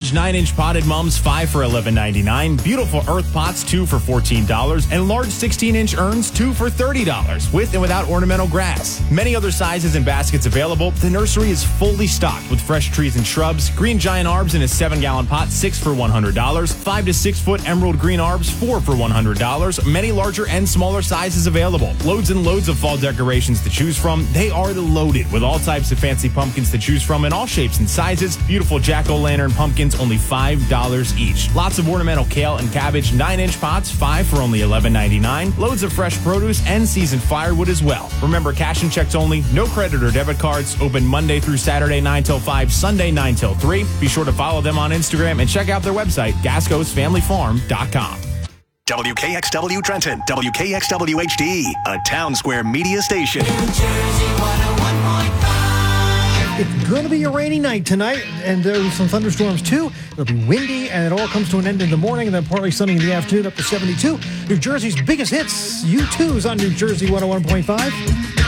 cabbage 9-inch potted mums, 5 for $11.99. Beautiful earth pots, 2 for $14. And large 16-inch urns, 2 for $30. With and without ornamental grass. Many other sizes and baskets available. The nursery is fully stocked with fresh trees and shrubs. Green giant arbs in a 7-gallon pot, 6 for $100. 5 to 6 foot emerald green arbs, 4 for $100. Many larger and smaller sizes available. Loads and loads of fall decorations to choose from. They are loaded with all types of fancy pumpkins to choose from in all shapes and sizes. Beautiful jack-o'-lantern pumpkins, only $5 each. Lots of ornamental kale and cabbage, 9-inch pots, 5 for only $11.99. Loads of fresh produce and seasoned firewood as well. Remember, cash and checks only, no credit or debit cards. Open Monday through Saturday 9 till 5, Sunday 9 till 3. Be sure to follow them on Instagram and check out their website, gascosfamilyfarm.com. WKXW Trenton, WKXW HD, a Town Square media station. New Jersey 101.5. It's going to be a rainy night tonight, and there's some thunderstorms too. It'll be windy, and it all comes to an end in the morning, and then partly sunny in the afternoon up to 72. New Jersey's biggest hits, U2's on New Jersey 101.5.